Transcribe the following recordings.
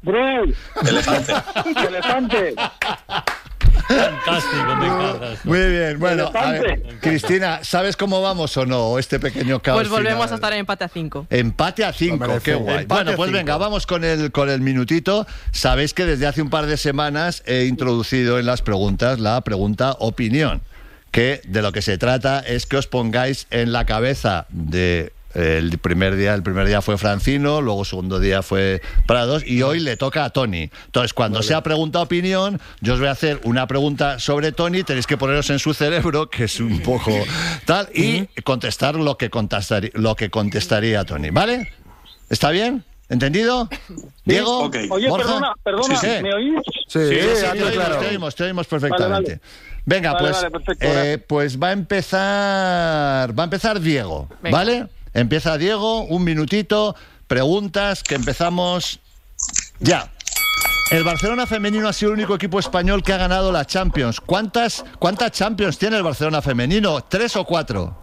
Bruce. Elefante. Elefante. Fantástico, me encanta esto. Muy bien, bueno, a ver, Cristina, ¿sabes cómo vamos o no? Este pequeño caos. Pues volvemos final. a estar en empate a 5. Empate a 5, qué guay. Bueno, pues venga, vamos con el minutito. Sabéis que desde hace un par de semanas he introducido en las preguntas la pregunta opinión, que de lo que se trata es que os pongáis en la cabeza de... El primer día fue Francino, luego el segundo día fue Prados y hoy le toca a Tony. Entonces, cuando sea pregunta opinión, yo os voy a hacer una pregunta sobre Tony, tenéis que poneros en su cerebro, que es un poco tal, y contestar lo que contestaría Tony, ¿vale? ¿Está bien? ¿Entendido? ¿Diego? Okay. Oye, ¿Borja? perdona, Sí. ¿me oís? Sí, te oímos perfectamente. Vale. Venga, Vale, pues, perfecto, pues va a empezar Diego, Venga. ¿vale? Empieza Diego, un minutito, preguntas, que empezamos ya. El Barcelona femenino ha sido el único equipo español que ha ganado la Champions. ¿Cuántas Champions tiene el Barcelona femenino? ¿3 o 4?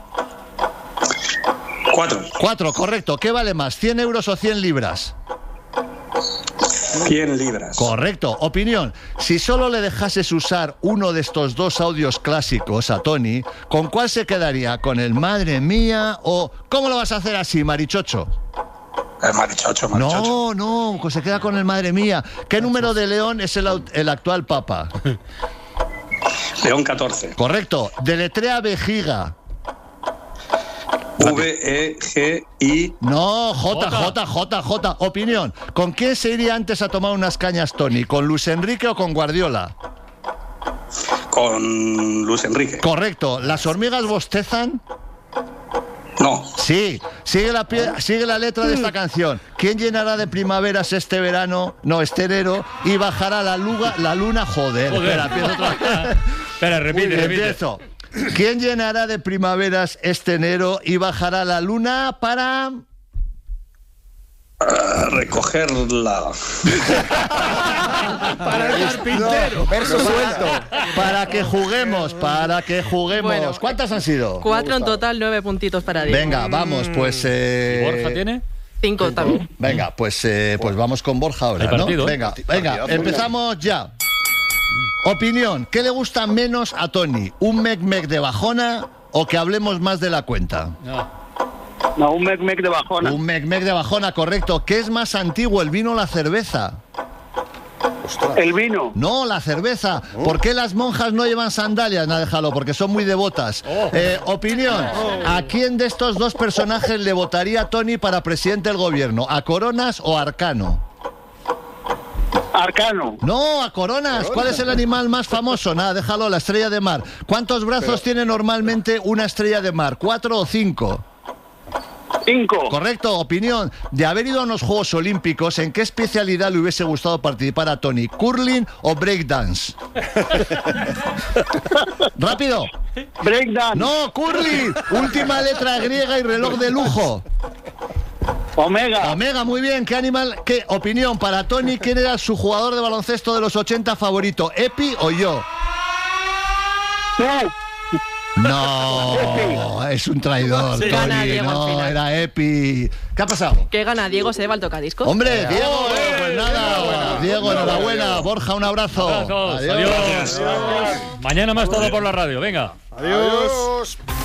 4. 4, correcto. ¿Qué vale más, 100 euros o 100 libras? 100 libras. Correcto. Opinión. Si solo le dejases usar uno de estos dos audios clásicos a Tony, ¿con cuál se quedaría? ¿Con el madre mía o cómo lo vas a hacer así, Marichocho? Marichocho. No, se queda con el madre mía. ¿Qué número de León es el actual papa? León 14. Correcto. Deletrea vejiga. V-E-G-I. No, J. Opinión. ¿Con quién se iría antes a tomar unas cañas, Tony? ¿Con Luis Enrique o con Guardiola? Con Luis Enrique. Correcto. ¿Las hormigas bostezan? No. Sí. Sigue la letra de esta canción. ¿Quién llenará de primaveras este enero y bajará la luna? Joder. Espera, empiezo otra vez. Espera, repite. Empiezo. ¿Quién llenará de primaveras este enero y bajará la luna para...? Recogerla. Para el carpintero. Verso suelto. Para que juguemos. Bueno, ¿Cuántas han sido? 4 en total, 9 puntitos para Diego. Venga, vamos, pues... ¿Y Borja tiene? 5 también. Venga, pues vamos con Borja ahora, Hay partido, ¿no? ¿eh? Venga, empezamos ya. Opinión, ¿qué le gusta menos a Tony? ¿Un mec-mec de bajona o que hablemos más de la cuenta? No, un mec-mec de bajona. Un mec-mec de bajona, correcto. ¿Qué es más antiguo, el vino o la cerveza? El vino. No, la cerveza. ¿Por qué las monjas no llevan sandalias? No, déjalo, porque son muy devotas. Opinión, ¿a quién de estos dos personajes le votaría Tony para presidente del gobierno? ¿A Coronas o a Arcano? Arcano. No, a Coronas. ¿Cuál es el animal más famoso? Nada, déjalo, la estrella de mar. ¿Cuántos brazos tiene normalmente una estrella de mar? ¿4 o 5? 5. Correcto, opinión. De haber ido a unos Juegos Olímpicos, ¿en qué especialidad le hubiese gustado participar a Tony? ¿Curling o breakdance? ¡Rápido! Breakdance. No, curling. Última letra griega y reloj de lujo. Omega. Omega, muy bien. ¿Qué animal? ¿Qué opinión para Tony? ¿Quién era su jugador de baloncesto de los 80 favorito? ¿Epi o yo? Tú. No, es un traidor, Sí. Gana Tony. Diego al No, final. era Epi. ¿Qué ha pasado? ¿Qué gana Diego? ¿Se lleva el tocadiscos? Hombre, Diego, pues nada. Diego, enhorabuena. Borja, un abrazo. Abrazos, adiós. Mañana más todo por la radio, venga. Adiós.